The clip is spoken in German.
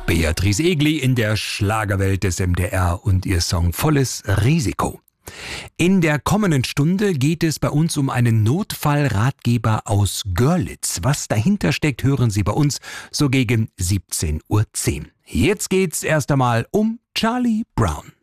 Beatrice Egli in der Schlagerwelt des MDR und ihr Song Volles Risiko. In der kommenden Stunde geht es bei uns um einen Notfallratgeber aus Görlitz. Was dahinter steckt, hören Sie bei uns so gegen 17:10 Uhr. Jetzt geht's erst einmal um Charlie Brown.